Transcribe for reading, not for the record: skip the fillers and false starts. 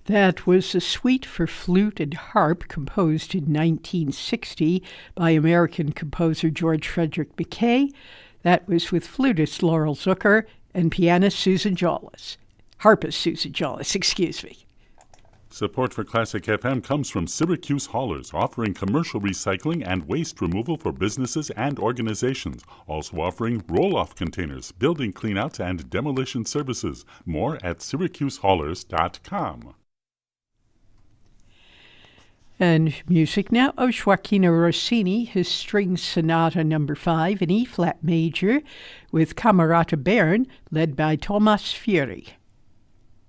That was a suite for flute and harp composed in 1960 by American composer George Frederick Mackay. That was with flutist Laurel Zucker and pianist Susan Jolles. Harpist Susan Jolles, excuse me. Support for Classic FM comes from Syracuse Haulers, offering commercial recycling and waste removal for businesses and organizations. Also offering roll-off containers, building cleanouts, and demolition services. More at syracusehaulers.com. And music now of Gioachino Rossini, his String Sonata No. 5 in E-flat major, with Camerata Bern, led by Thomas Fieri.